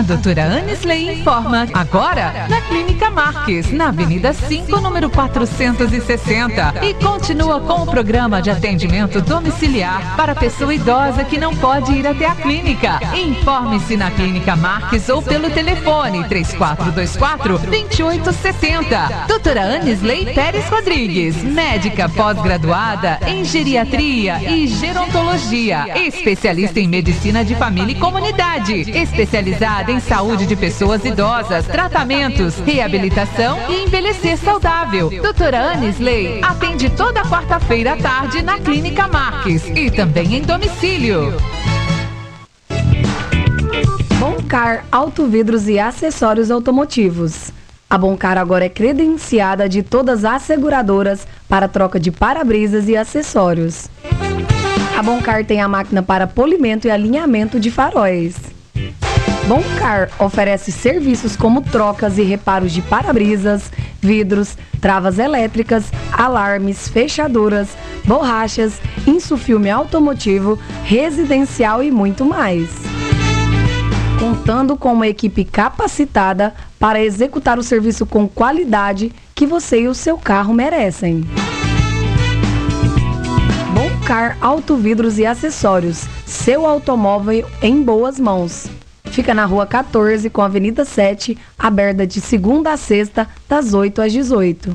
A doutora Anisley informa agora na Clínica Marques, na Avenida 5, número 460. E continua com o programa de atendimento domiciliar para pessoa idosa que não pode ir até a clínica. Informe-se na Clínica Marques ou pelo telefone 3424-2860. Doutora Anisley Pérez Rodrigues, médica pós-graduada em geriatria e gerontologia, especialista em medicina de família e comunidade, especializada em saúde de pessoas idosas, tratamentos, reabilitação e envelhecer saudável. Doutora Anisley atende toda quarta-feira à tarde na Clínica Marques e também em domicílio. Boncar Autovidros e Acessórios Automotivos. A Boncar agora é credenciada de todas as seguradoras para troca de para-brisas e acessórios. A Boncar tem a máquina para polimento e alinhamento de faróis. Boncar oferece serviços como trocas e reparos de para-brisas, vidros, travas elétricas, alarmes, fechaduras, borrachas, insufilme automotivo, residencial e muito mais. Contando com uma equipe capacitada para executar o serviço com qualidade que você e o seu carro merecem. Boncar Autovidros e Acessórios, seu automóvel em boas mãos. Fica na Rua 14 com a Avenida 7, aberta de segunda a sexta, das 8 às 18.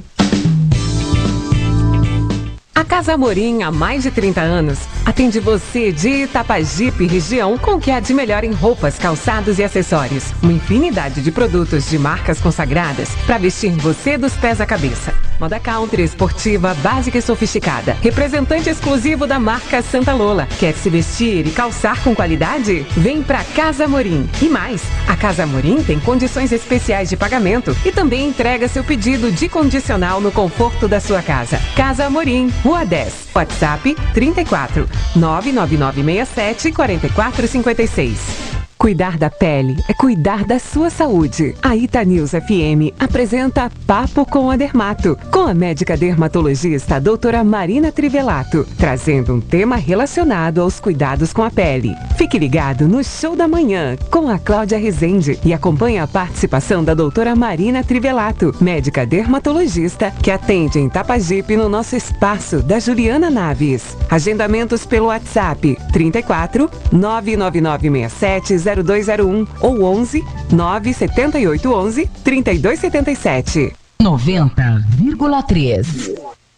A Casa Amorim, há mais de 30 anos, atende você de Itapajipe, região, com o que há de melhor em roupas, calçados e acessórios. Uma infinidade de produtos de marcas consagradas para vestir você dos pés à cabeça. Moda country, esportiva, básica e sofisticada. Representante exclusivo da marca Santa Lola. Quer se vestir e calçar com qualidade? Vem pra Casa Amorim. E mais, a Casa Amorim tem condições especiais de pagamento e também entrega seu pedido de condicional no conforto da sua casa. Casa Amorim, Rua 10, WhatsApp 34 99967 4456. Cuidar da pele é cuidar da sua saúde. A Itanews FM apresenta Papo com a Dermato, com a médica dermatologista doutora Marina Trivelato, trazendo um tema relacionado aos cuidados com a pele. Fique ligado no Show da Manhã, com a Cláudia Rezende, e acompanhe a participação da doutora Marina Trivelato, médica dermatologista, que atende em Itapajipe no nosso espaço da Juliana Naves. Agendamentos pelo WhatsApp 34 99967 0201 ou 11 97811 3277. 90,3.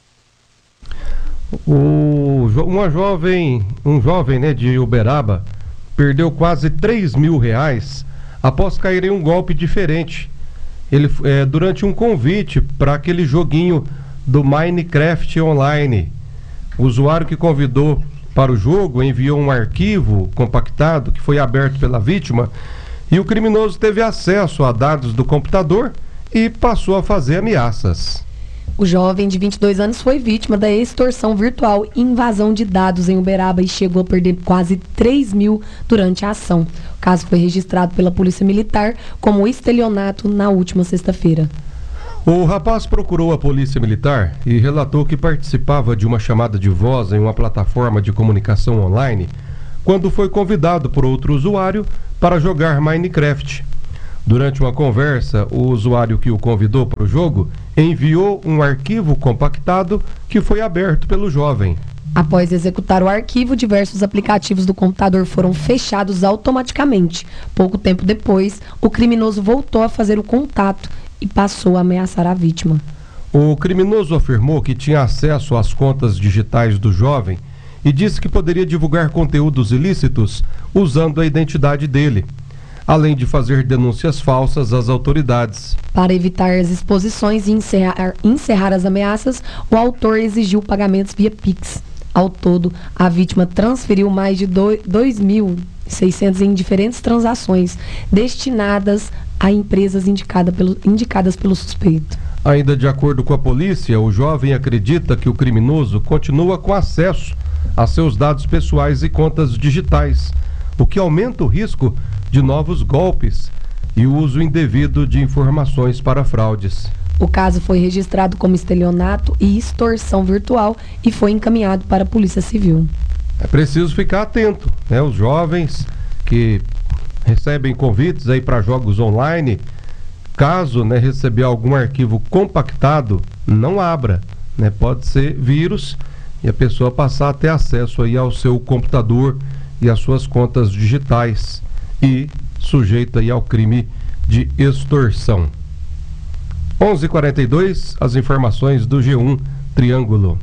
Um jovem, né, de Uberaba perdeu quase R$3.000 após cair em um golpe diferente. Ele durante um convite para aquele joguinho do Minecraft online. O usuário que convidou para o jogo enviou um arquivo compactado que foi aberto pela vítima e o criminoso teve acesso a dados do computador e passou a fazer ameaças. O jovem de 22 anos foi vítima da extorsão virtual e invasão de dados em Uberaba e chegou a perder quase R$3.000 durante a ação. O caso foi registrado pela Polícia Militar como estelionato na última sexta-feira. O rapaz procurou a Polícia Militar e relatou que participava de uma chamada de voz em uma plataforma de comunicação online quando foi convidado por outro usuário para jogar Minecraft. Durante uma conversa, o usuário que o convidou para o jogo enviou um arquivo compactado que foi aberto pelo jovem. Após executar o arquivo, diversos aplicativos do computador foram fechados automaticamente. Pouco tempo depois, o criminoso voltou a fazer o contato e passou a ameaçar a vítima. O criminoso afirmou que tinha acesso às contas digitais do jovem e disse que poderia divulgar conteúdos ilícitos usando a identidade dele, além de fazer denúncias falsas às autoridades. Para evitar as exposições e encerrar as ameaças, o autor exigiu pagamentos via Pix. Ao todo, a vítima transferiu mais de 2.600 em diferentes transações destinadas a empresas indicadas pelo suspeito. Ainda de acordo com a polícia, o jovem acredita que o criminoso continua com acesso a seus dados pessoais e contas digitais, o que aumenta o risco de novos golpes e o uso indevido de informações para fraudes. O caso foi registrado como estelionato e extorsão virtual e foi encaminhado para a Polícia Civil. É preciso ficar atento, né? Os jovens que recebem convites aí para jogos online. Caso, né, receber algum arquivo compactado, não abra, né? Pode ser vírus e a pessoa passar a ter acesso aí ao seu computador e às suas contas digitais e sujeito aí ao crime de extorsão. 11h42, as informações do G1 Triângulo.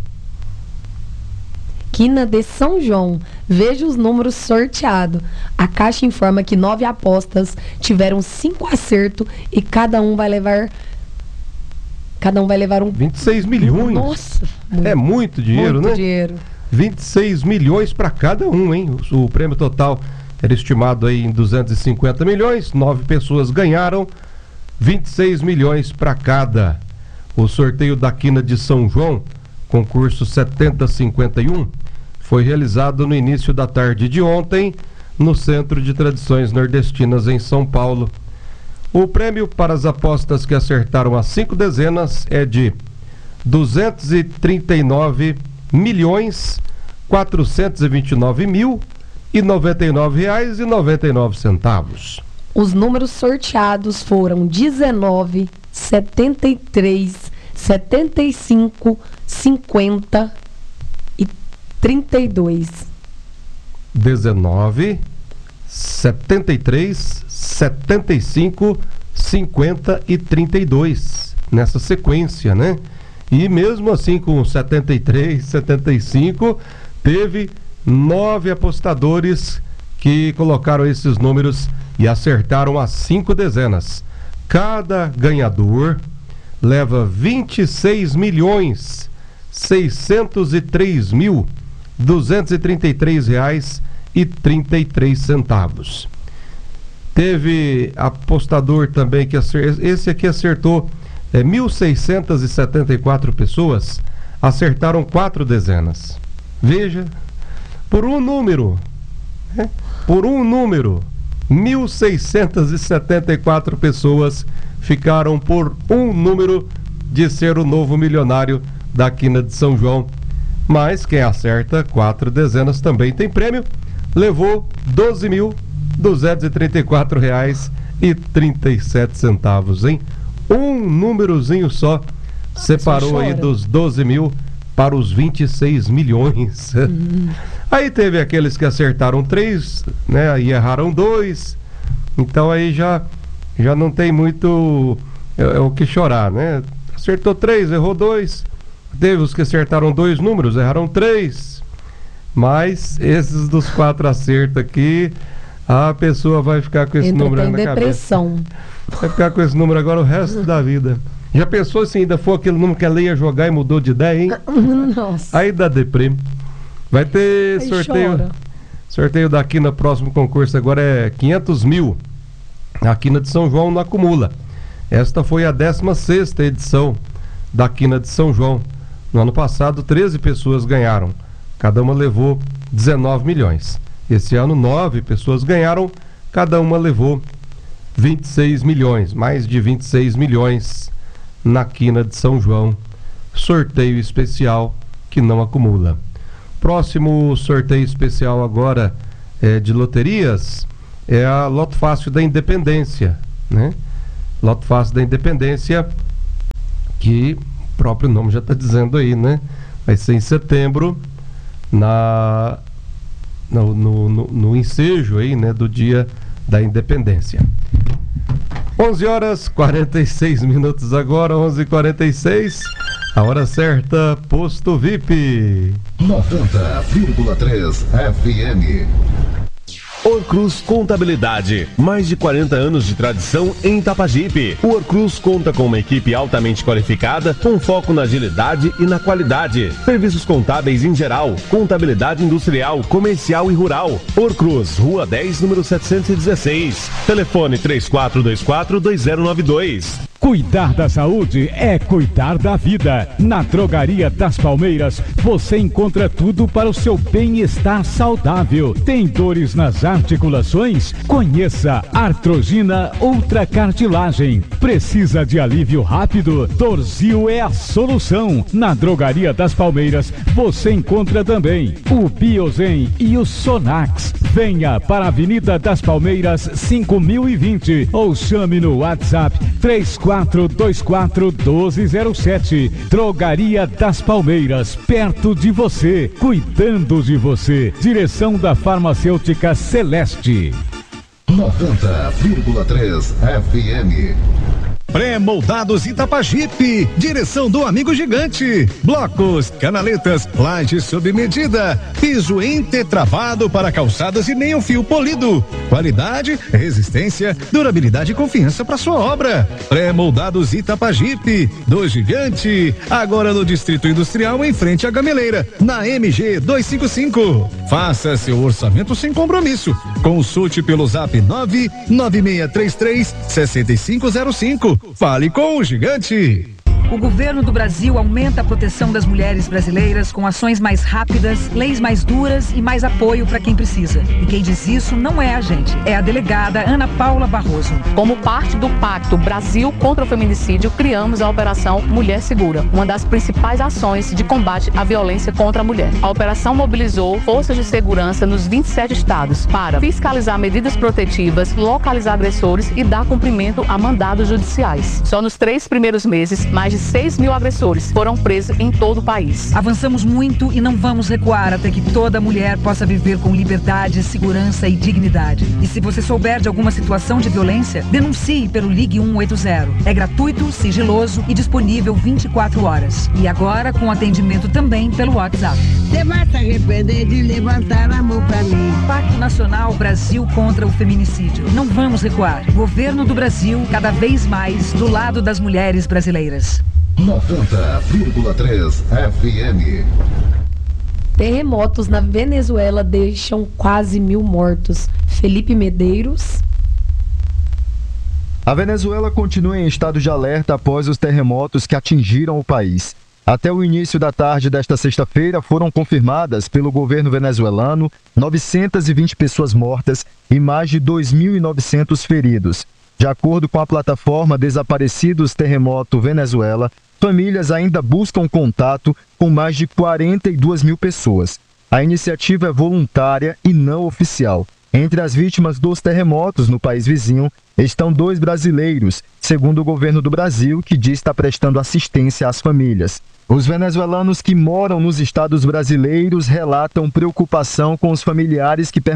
Quina de São João, veja os números sorteados. A Caixa informa que 9 apostas tiveram 5 acertos e cada um vai levar um... 26 milhões? Nossa! É muito dinheiro, muito né? Dinheiro. 26 milhões para cada um, hein? O prêmio total era estimado aí em 250 milhões, 9 pessoas ganharam, 26 milhões para cada. O sorteio da Quina de São João, concurso 7051, foi realizado no início da tarde de ontem, no Centro de Tradições Nordestinas, em São Paulo. O prêmio para as apostas que acertaram as 5 dezenas é de 239.429.099,99. Os números sorteados foram 19, 73, 75, 50 e 32. 19, 73, 75, 50 e 32. Nessa sequência, né? E mesmo assim, com 73, 75, teve 9 apostadores que colocaram esses números e acertaram as 5 dezenas. Cada ganhador leva 26.603.233 reais e 33 centavos. Teve apostador também que esse aqui acertou 1.674 pessoas acertaram 4 dezenas. Veja, por um número, né? Por um número, 1.674 pessoas ficaram por um número de ser o novo milionário da Quina de São João. Mas quem acerta 4 dezenas também tem prêmio. Levou R$12.234,37, hein? Um númerozinho só separou aí dos 12 mil para os 26 milhões. Aí teve aqueles que acertaram 3, né? E erraram 2. Então aí já não tem muito o que chorar, né? Acertou 3, errou 2. Teve os que acertaram 2 números, erraram 3. Mas esses dos 4 acertos aqui, a pessoa vai ficar com esse número na depressão. Cabeça. Vai ficar com esse número agora o resto da vida. Já pensou se ainda for aquele número que ela ia jogar e mudou de ideia, hein? Nossa. Aí dá deprê. Vai ter aí sorteio. Chora. Sorteio da Quina, próximo concurso agora é 500 mil. A Quina de São João não acumula. Esta foi a 16ª edição da Quina de São João. No ano passado, 13 pessoas ganharam. Cada uma levou 19 milhões. Esse ano, 9 pessoas ganharam. Cada uma levou 26 milhões. Mais de 26 milhões na Quina de São João. Sorteio especial que não acumula. Próximo sorteio especial agora de loterias é a Loto Fácil da Independência, né? Loto Fácil da Independência, que o próprio nome já está dizendo aí, né? Vai ser em setembro, no ensejo aí, né, do Dia da Independência. 11h46 agora, 11h46. A hora certa, Posto VIP. 90,3 FM. Orcruz Contabilidade, mais de 40 anos de tradição em Itapajipe. O Orcruz conta com uma equipe altamente qualificada, com foco na agilidade e na qualidade. Serviços contábeis em geral, contabilidade industrial, comercial e rural. Orcruz, Rua 10, número 716. Telefone 3424-2092. Cuidar da saúde é cuidar da vida. Na Drogaria das Palmeiras, você encontra tudo para o seu bem-estar saudável. Tem dores nas articulações? Conheça Artrogina Ultracartilagem. Precisa de alívio rápido? Torzil é a solução. Na Drogaria das Palmeiras, você encontra também o Biozen e o Sonax. Venha para a Avenida das Palmeiras 5020 ou chame no WhatsApp 3424-1207. Drogaria das Palmeiras, perto de você, cuidando de você. Direção da Farmacêutica Celeste. 90,3 FM. Pré-moldados Itapajipe, direção do amigo gigante. Blocos, canaletas, laje sob medida, piso entretravado para calçadas e meio fio polido. Qualidade, resistência, durabilidade e confiança para sua obra. Pré-moldados Itapajipe, do gigante, agora no Distrito Industrial em frente à Gameleira, na MG 255. Faça seu orçamento sem compromisso. Consulte pelo zap 99633-6505. Fale com o gigante. O governo do Brasil aumenta a proteção das mulheres brasileiras com ações mais rápidas, leis mais duras e mais apoio para quem precisa. E quem diz isso não é a gente, é a delegada Ana Paula Barroso. Como parte do Pacto Brasil contra o Feminicídio, criamos a Operação Mulher Segura, uma das principais ações de combate à violência contra a mulher. A operação mobilizou forças de segurança nos 27 estados para fiscalizar medidas protetivas, localizar agressores e dar cumprimento a mandados judiciais. Só nos 3 primeiros meses, mais de 6 mil agressores foram presos em todo o país. Avançamos muito e não vamos recuar até que toda mulher possa viver com liberdade, segurança e dignidade. E se você souber de alguma situação de violência, denuncie pelo Ligue 180. É gratuito, sigiloso e disponível 24 horas. E agora com atendimento também pelo WhatsApp. Você vai se arrepender de levantar a mão pra mim. Pacto Nacional Brasil contra o Feminicídio. Não vamos recuar. Governo do Brasil, cada vez mais do lado das mulheres brasileiras. 90,3 FM. Terremotos na Venezuela deixam quase 1.000 mortos. Felipe Medeiros. A Venezuela continua em estado de alerta após os terremotos que atingiram o país. Até o início da tarde desta sexta-feira, foram confirmadas pelo governo venezuelano 920 pessoas mortas e mais de 2.900 feridos. De acordo com a plataforma Desaparecidos Terremoto Venezuela, famílias ainda buscam contato com mais de 42 mil pessoas. A iniciativa é voluntária e não oficial. Entre as vítimas dos terremotos no país vizinho estão 2 brasileiros, segundo o governo do Brasil, que diz estar prestando assistência às famílias. Os venezuelanos que moram nos estados brasileiros relatam preocupação com os familiares que